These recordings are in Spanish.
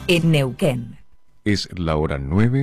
en Neuquén. Es la hora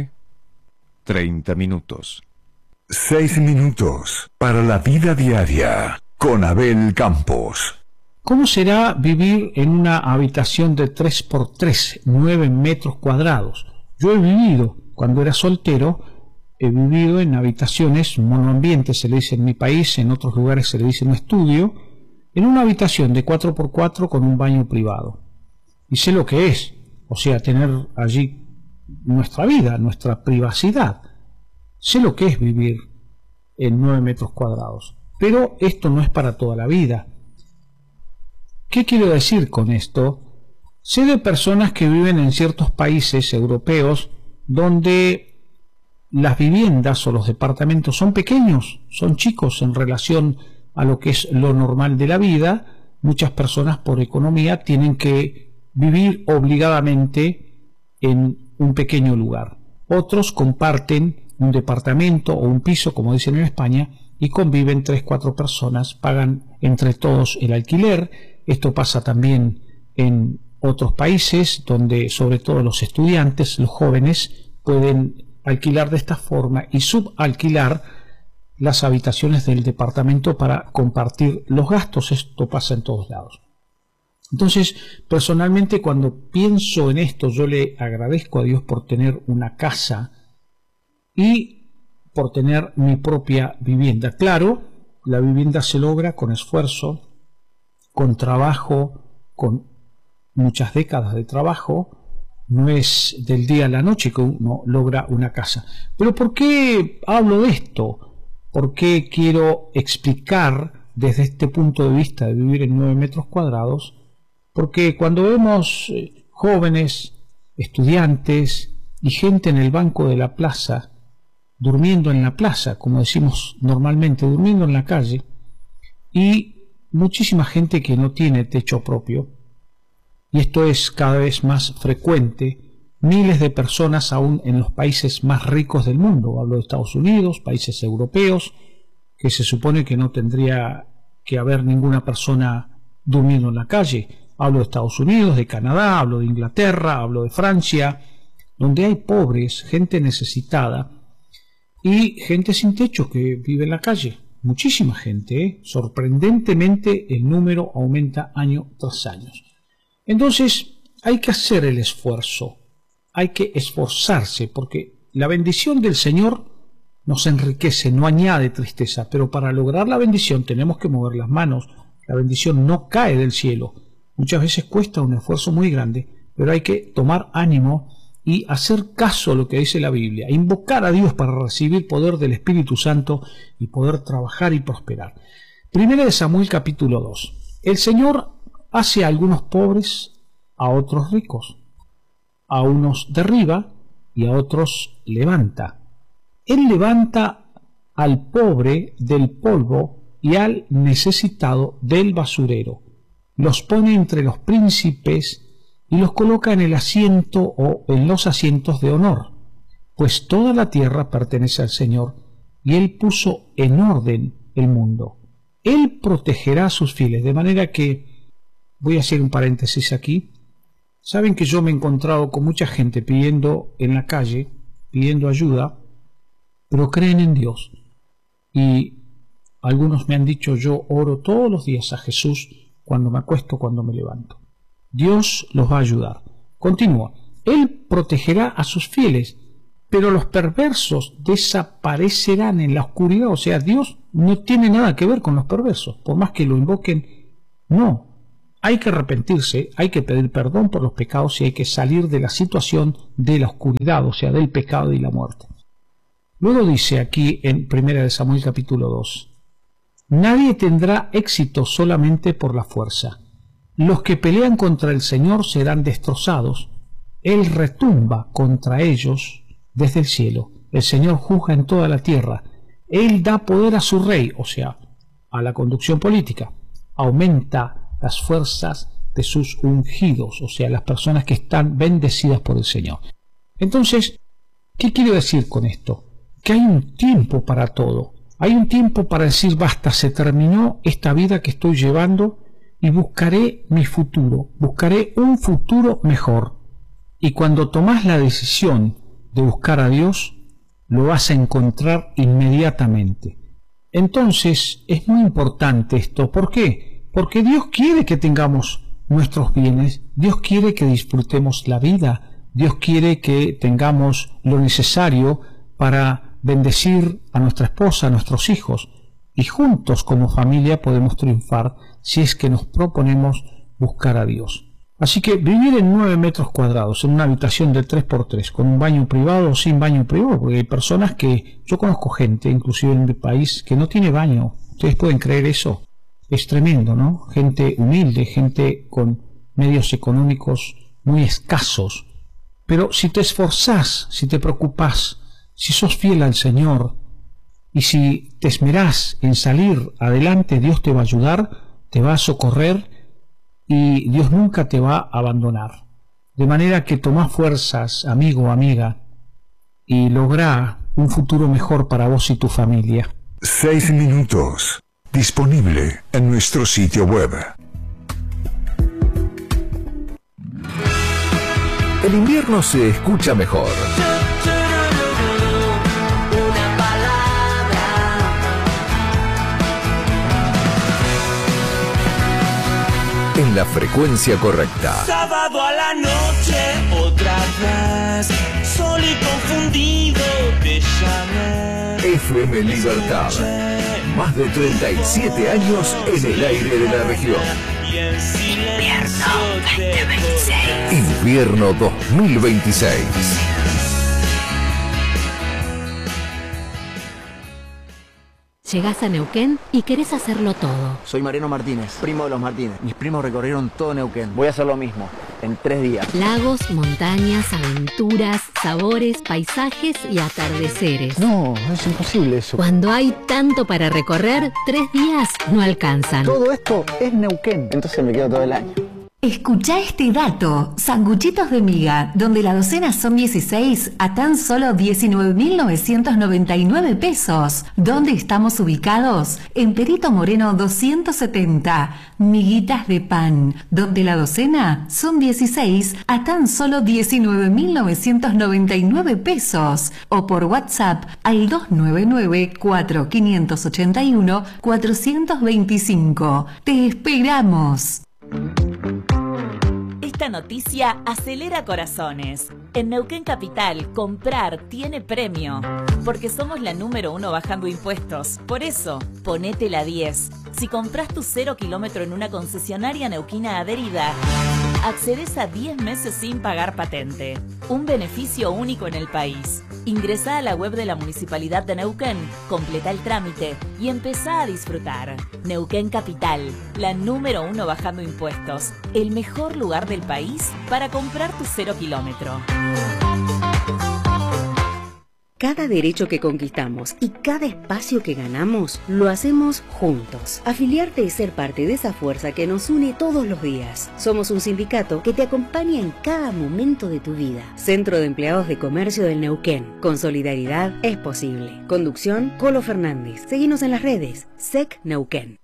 9:30. 6 minutos para la vida diaria con Abel Campos. ¿Cómo será vivir en una habitación de 3x3, 9 metros cuadrados? Yo he vivido, cuando era soltero, he vivido en habitaciones monoambientes, se le dice en mi país, en otros lugares se le dice un estudio, en una habitación de 4x4 con un baño privado. Y sé lo que es, o sea, tener allí nuestra vida, nuestra privacidad. Sé lo que es vivir en 9 metros cuadrados. Pero esto no es para toda la vida. ¿Qué quiero decir con esto? Sé de personas que viven en ciertos países europeos donde las viviendas o los departamentos son pequeños, son chicos en relación a lo que es lo normal de la vida. Muchas personas por economía tienen que vivir obligadamente en un pequeño lugar. Otros comparten un departamento o un piso, como dicen en España, y conviven 3-4 personas, pagan entre todos el alquiler. Esto pasa también en otros países donde sobre todo los estudiantes, los jóvenes, pueden alquilar de esta forma y subalquilar las habitaciones del departamento para compartir los gastos. Esto pasa en todos lados. Entonces, personalmente, cuando pienso en esto, yo le agradezco a Dios por tener una casa y por tener mi propia vivienda. Claro, la vivienda se logra con esfuerzo, con trabajo, con muchas décadas de trabajo. No es del día a la noche que uno logra una casa. Pero ¿por qué hablo de esto? ¿Por qué quiero explicar desde este punto de vista de vivir en 9 metros cuadrados? Porque cuando vemos jóvenes, estudiantes y gente en el banco de la plaza, durmiendo en la plaza, como decimos normalmente, durmiendo en la calle, y muchísima gente que no tiene techo propio, y esto es cada vez más frecuente, miles de personas aún en los países más ricos del mundo, hablo de Estados Unidos, países europeos, que se supone que no tendría que haber ninguna persona durmiendo en la calle. Hablo de Estados Unidos, de Canadá, hablo de Inglaterra, hablo de Francia, donde hay pobres, gente necesitada, y gente sin techo que vive en la calle. Muchísima gente, sorprendentemente el número aumenta año tras año. Entonces hay que hacer el esfuerzo, hay que esforzarse, porque la bendición del Señor nos enriquece, no añade tristeza, pero para lograr la bendición tenemos que mover las manos. La bendición no cae del cielo, muchas veces cuesta un esfuerzo muy grande, pero hay que tomar ánimo y hacer caso a lo que dice la Biblia, invocar a Dios para recibir poder del Espíritu Santo y poder trabajar y prosperar. Primera de Samuel capítulo 2. El Señor hace a algunos pobres, a otros ricos, a unos derriba y a otros levanta. Él levanta al pobre del polvo y al necesitado del basurero. Los pone entre los príncipes y los coloca en el asiento o en los asientos de honor, pues toda la tierra pertenece al Señor, y Él puso en orden el mundo. Él protegerá a sus fieles, de manera que, voy a hacer un paréntesis aquí, saben que yo me he encontrado con mucha gente pidiendo en la calle, pidiendo ayuda, pero creen en Dios, y algunos me han dicho: yo oro todos los días a Jesús cuando me acuesto, cuando me levanto. Dios los va a ayudar. Continúa. Él protegerá a sus fieles, pero los perversos desaparecerán en la oscuridad. O sea, Dios no tiene nada que ver con los perversos, por más que lo invoquen. No. Hay que arrepentirse, hay que pedir perdón por los pecados y hay que salir de la situación de la oscuridad, o sea, del pecado y la muerte. Luego dice aquí en 1 Samuel capítulo 2: nadie tendrá éxito solamente por la fuerza. Los que pelean contra el Señor serán destrozados. Él retumba contra ellos desde el cielo. El Señor juzga en toda la tierra. Él da poder a su rey, o sea, a la conducción política. Aumenta las fuerzas de sus ungidos, o sea, las personas que están bendecidas por el Señor. Entonces, ¿qué quiero decir con esto? Que hay un tiempo para todo. Hay un tiempo para decir: basta, se terminó esta vida que estoy llevando y buscaré mi futuro, buscaré un futuro mejor. Y cuando tomás la decisión de buscar a Dios, lo vas a encontrar inmediatamente. Entonces es muy importante esto. ¿Por qué? Porque Dios quiere que tengamos nuestros bienes, Dios quiere que disfrutemos la vida, Dios quiere que tengamos lo necesario para bendecir a nuestra esposa, a nuestros hijos, y juntos como familia podemos triunfar si es que nos proponemos buscar a Dios. Así que vivir en 9 metros cuadrados, en una habitación de 3x3, con un baño privado o sin baño privado, porque hay personas que, yo conozco gente, inclusive en mi país, que no tiene baño. ¿Ustedes pueden creer eso? Es tremendo, ¿no? Gente humilde, gente con medios económicos muy escasos. Pero si te esforzás, si te preocupás, si sos fiel al Señor, y si te esmerás en salir adelante, Dios te va a ayudar, te va a socorrer, y Dios nunca te va a abandonar. De manera que tomá fuerzas, amigo o amiga, y lográ un futuro mejor para vos y tu familia. 6 minutos. Disponible en nuestro sitio web. El invierno se escucha mejor. En la frecuencia correcta. Sábado a la noche, otra vez, solo y confundido te llamé. FM Libertad. Más de 37 años en el aire de la región. Y en silencio te Invierno 2026. Llegás a Neuquén y querés hacerlo todo. Soy Mariano Martínez, primo de los Martínez. Mis primos recorrieron todo Neuquén. Voy a hacer lo mismo, en 3 días. Lagos, montañas, aventuras, sabores, paisajes y atardeceres. No, es imposible eso. Cuando hay tanto para recorrer, 3 días no alcanzan. Todo esto es Neuquén. Entonces me quedo todo el año. Escucha este dato. Sanguchitos de miga, donde la docena son 16 a tan solo 19.999 pesos. ¿Dónde estamos ubicados? En Perito Moreno 270. Miguitas de pan, donde la docena son 16 a tan solo 19.999 pesos. O por WhatsApp al 299-4581-425. ¡Te esperamos! Esta noticia acelera corazones. En Neuquén Capital, comprar tiene premio. Porque somos la número 1 bajando impuestos. Por eso, ponete la 10. Si compras tu 0 kilómetro en una concesionaria neuquina adherida, accedes a 10 meses sin pagar patente. Un beneficio único en el país. Ingresá a la web de la Municipalidad de Neuquén, completa el trámite y empezá a disfrutar. Neuquén Capital, la número 1 bajando impuestos. El mejor lugar del país para comprar tu 0 kilómetro. Cada derecho que conquistamos y cada espacio que ganamos, lo hacemos juntos. Afiliarte es ser parte de esa fuerza que nos une todos los días. Somos un sindicato que te acompaña en cada momento de tu vida. Centro de Empleados de Comercio del Neuquén. Con solidaridad es posible. Conducción, Colo Fernández. Seguinos en las redes. SEC Neuquén.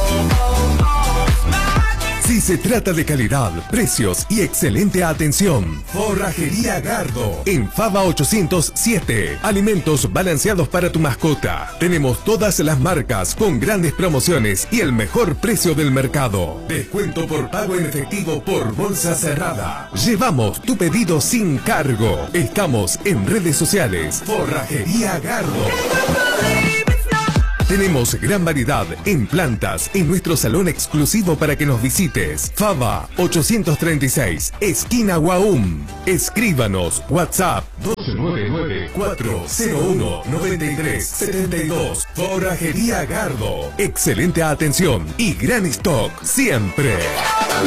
Si se trata de calidad, precios y excelente atención, Forrajería Gardo, en Fava 807. Alimentos balanceados para tu mascota. Tenemos todas las marcas con grandes promociones y el mejor precio del mercado. Descuento por pago en efectivo por bolsa cerrada. Llevamos tu pedido sin cargo. Estamos en redes sociales. Forrajería Gardo. Tenemos gran variedad en plantas en nuestro salón exclusivo para que nos visites. Fava 836, esquina Guaum. Escríbanos WhatsApp 299-401-9372. Forrajería Gardo. Excelente atención y gran stock siempre.